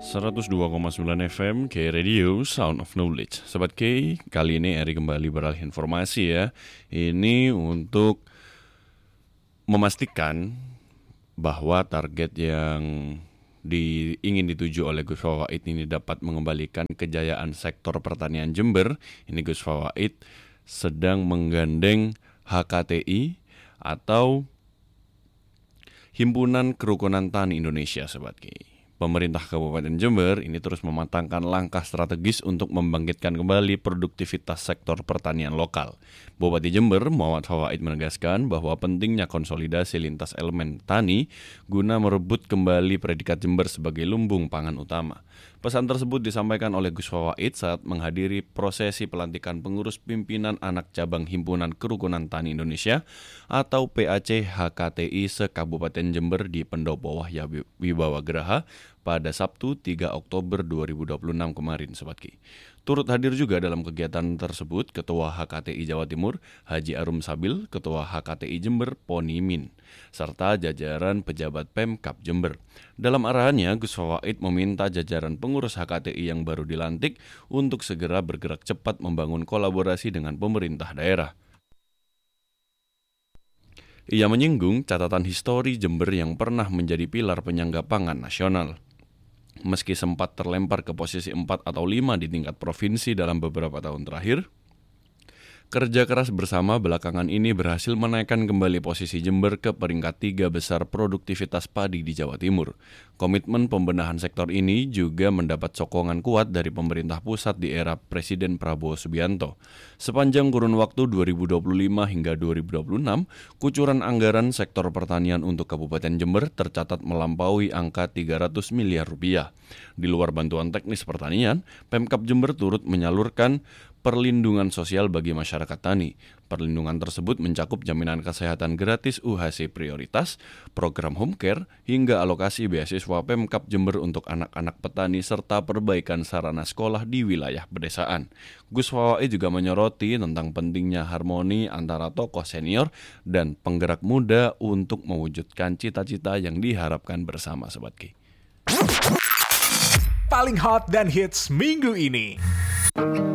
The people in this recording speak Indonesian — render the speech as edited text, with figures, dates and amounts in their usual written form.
102,9 FM K Radio Sound of Knowledge. Sobat K, kali ini Eri kembali beralih informasi ya. Ini untuk memastikan bahwa target yang ingin dituju oleh Gus Fawaid ini dapat mengembalikan kejayaan sektor pertanian Jember. Ini Gus Fawaid sedang menggandeng HKTI atau Himpunan Kerukunan Tani Indonesia, Sobat K. Pemerintah Kabupaten Jember ini terus mematangkan langkah strategis untuk membangkitkan kembali produktivitas sektor pertanian lokal. Bupati Jember, Muhammad Fawaid menegaskan bahwa pentingnya konsolidasi lintas elemen tani guna merebut kembali predikat Jember sebagai lumbung pangan utama. Pesan tersebut disampaikan oleh Gus Fawaid saat menghadiri prosesi pelantikan pengurus pimpinan anak cabang Himpunan Kerukunan Tani Indonesia atau PAC HKTI se-Kabupaten Jember di Pendopo Wahya Wibawa Geraha pada Sabtu 3 Oktober 2026 kemarin, Sobat Ki. Turut hadir juga dalam kegiatan tersebut Ketua HKTI Jawa Timur Haji Arum Sabil, Ketua HKTI Jember Poni Min, serta jajaran pejabat Pemkab Jember. Dalam arahannya, Gus Fawaid meminta jajaran pengurus HKTI yang baru dilantik untuk segera bergerak cepat membangun kolaborasi dengan pemerintah daerah. Ia menyinggung catatan histori Jember yang pernah menjadi pilar penyangga pangan nasional. Meski sempat terlempar ke posisi 4 atau 5 di tingkat provinsi dalam beberapa tahun terakhir, kerja keras bersama belakangan ini berhasil menaikkan kembali posisi Jember ke peringkat 3 besar produktivitas padi di Jawa Timur. Komitmen pembenahan sektor ini juga mendapat sokongan kuat dari pemerintah pusat di era Presiden Prabowo Subianto. Sepanjang kurun waktu 2025 hingga 2026, kucuran anggaran sektor pertanian untuk Kabupaten Jember tercatat melampaui angka 300 miliar rupiah. Di luar bantuan teknis pertanian, Pemkab Jember turut menyalurkan perlindungan sosial bagi masyarakat tani. Perlindungan tersebut mencakup jaminan kesehatan gratis UHC prioritas, program home care, hingga alokasi beasiswa Pemkab Jember untuk anak-anak petani serta perbaikan sarana sekolah di wilayah pedesaan. Gus Fawaid juga menyoroti tentang pentingnya harmoni antara tokoh senior dan penggerak muda untuk mewujudkan cita-cita yang diharapkan bersama, Sobat Ki. Paling hot dan hits minggu ini.